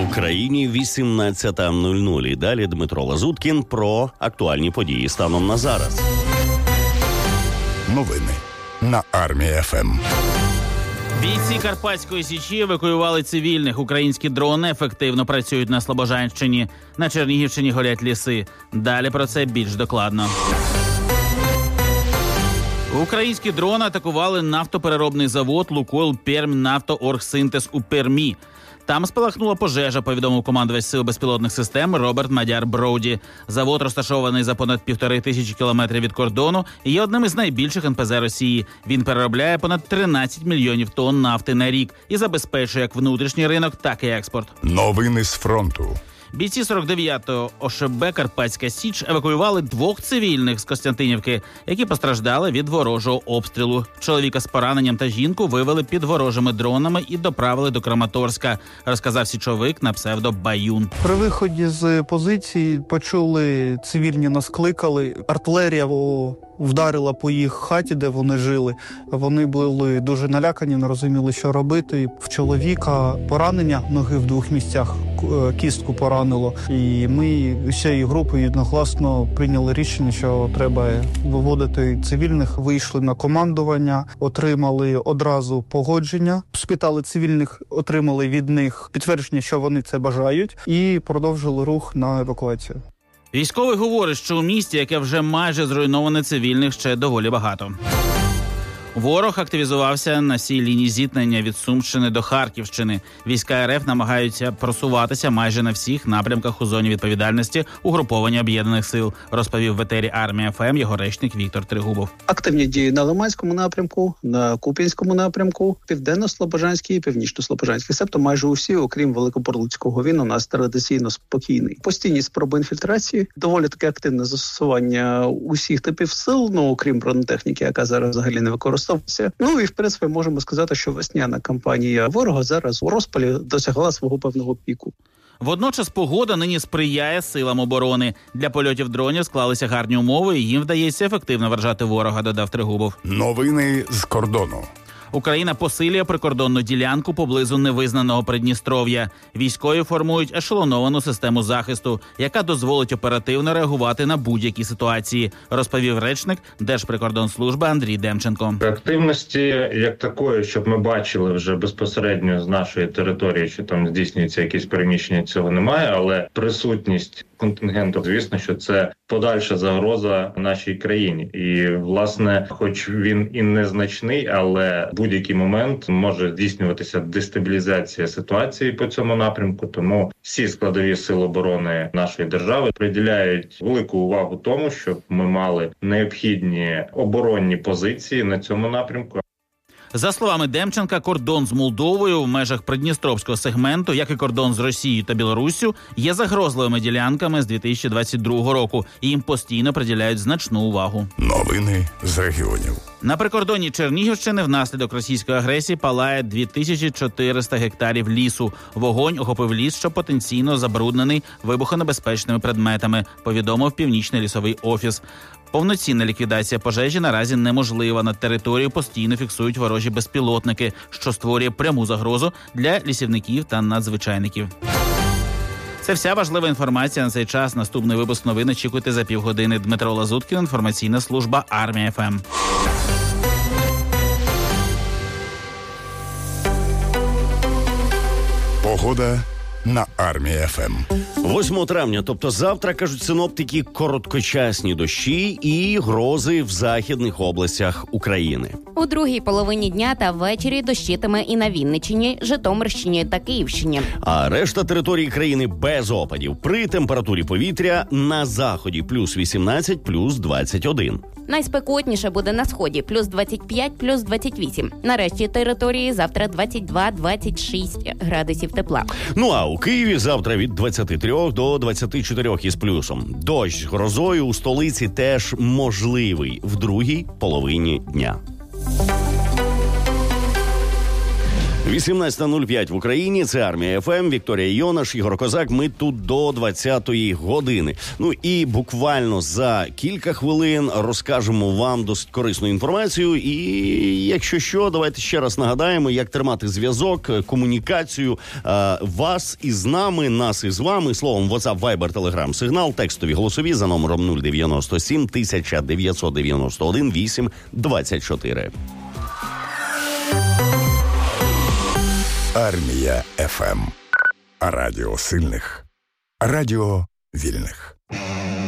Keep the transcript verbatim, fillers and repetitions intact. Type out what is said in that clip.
Україні вісімнадцята нуль нуль. І далі Дмитро Лазуткін про актуальні події станом на зараз. Новини на Армія еф ем. Бійці Карпатської Січі евакуювали цивільних. Українські дрони ефективно працюють на Слобожанщині. На Чернігівщині горять ліси. Далі про це більш докладно. Українські дрони атакували нафтопереробний завод «Лукойл Пермнафтооргсинтез» у Пермі. Там спалахнула пожежа, повідомив командувач Сил безпілотних систем Роберт Мадяр Броуді. Завод, розташований за понад півтори тисячі кілометрів від кордону, і є одним із найбільших ен пе зет Росії. Він переробляє понад тринадцять мільйонів тонн нафти на рік і забезпечує як внутрішній ринок, так і експорт. Новини з фронту. Бійці сорок дев'ятого о ше бе «Карпатська Січ» евакуювали двох цивільних з Костянтинівки, які постраждали від ворожого обстрілу. Чоловіка з пораненням та жінку вивели під ворожими дронами і доправили до Краматорська, розказав січовик на псевдо Баюн. При виході з позиції почули, цивільні нас кликали, артилерія вдарила по їх хаті, де вони жили. Вони були дуже налякані, не розуміли, що робити. В чоловіка поранення ноги в двох місцях, кістку поранило. І ми всією групою одногласно прийняли рішення, що треба виводити цивільних. Вийшли на командування, отримали одразу погодження. Спитали цивільних, отримали від них підтвердження, що вони це бажають, і продовжили рух на евакуацію. Військовий говорить, що у місті, яке вже майже зруйноване, цивільних ще доволі багато. Ворог активізувався на всій лінії зіткнення від Сумщини до Харківщини. Війська ер еф намагаються просуватися майже на всіх напрямках у зоні відповідальності угруповання Об'єднаних сил, розповів в етері Армія еф ем його речник Віктор Тригубов. Активні дії на Лиманському напрямку, на Куп'янському напрямку, Південно-Слобожанський і Північно-Слобожанський. Себто майже усі, окрім Великоборлицького, він у нас традиційно спокійний. Постійні спроби інфільтрації, доволі таке активне застосування усіх типів сил, ну окрім бронетехніки, яка зараз взагалі не використовується. Ну і в принципі можемо сказати, що весняна кампанія ворога зараз у розпалі досягла свого певного піку. Водночас погода нині сприяє силам оборони. Для польотів дронів склалися гарні умови, і їм вдається ефективно вражати ворога, додав Тригубов. Новини з кордону. Україна посилює прикордонну ділянку поблизу невизнаного Придністров'я. Військові формують ешелоновану систему захисту, яка дозволить оперативно реагувати на будь-які ситуації, розповів речник Держприкордонслужби Андрій Демченко. Активності як такої, щоб ми бачили вже безпосередньо з нашої території, що там здійснюється якісь переміщення, цього немає, але присутність контингенту, звісно, що це подальша загроза нашій країні. І, власне, хоч він і незначний, але в будь-який момент може здійснюватися дестабілізація ситуації по цьому напрямку. Тому всі складові сил оборони нашої держави приділяють велику увагу тому, щоб ми мали необхідні оборонні позиції на цьому напрямку. За словами Демченка, кордон з Молдовою в межах Придністровського сегменту, як і кордон з Росією та Білоруссю, є загрозливими ділянками з дві тисячі двадцять другого року, і їм постійно приділяють значну увагу. Новини з регіонів. На прикордонні Чернігівщини внаслідок російської агресії палає дві тисячі чотириста гектарів лісу. Вогонь охопив ліс, що потенційно забруднений вибухонебезпечними предметами, повідомив Північний лісовий офіс. Повноцінна ліквідація пожежі наразі неможлива. Над територією постійно фіксують ворожі безпілотники, що створює пряму загрозу для лісівників та надзвичайників. Це вся важлива інформація на цей час. Наступний випуск новин очікуйте за півгодини. Дмитро Лазуткін, інформаційна служба Армія еф ем. Погода на Армія еф ем. восьмого травня, тобто завтра, кажуть синоптики, короткочасні дощі і грози в західних областях України. У другій половині дня та ввечері дощитиме і на Вінниччині, Житомирщині та Київщині. А решта території країни без опадів. При температурі повітря на заході плюс вісімнадцять, плюс двадцять один. Найспекотніше буде на сході – плюс двадцять п'ять, плюс двадцять вісім. На решті території завтра двадцять два - двадцять шість градусів тепла. Ну а у Києві завтра від двадцяти трьох до двадцяти чотирьох із плюсом. Дощ з грозою у столиці теж можливий в другій половині дня. вісімнадцята нуль п'ять в Україні, це Армія ФМ, Вікторія Йонаш, Ігор Козак. Ми тут до двадцятої години. Ну і буквально за кілька хвилин розкажемо вам досить корисну інформацію. І якщо що, давайте ще раз нагадаємо, як тримати зв'язок, комунікацію е, вас із нами, нас із вами. Словом, WhatsApp, Viber, Telegram, сигнал, текстові, голосові за номером нуль дев'яносто сім тисяча дев'ятсот дев'яносто один вісім двадцять чотири. Армія ФМ. Радіо сильних. Радіо вільних.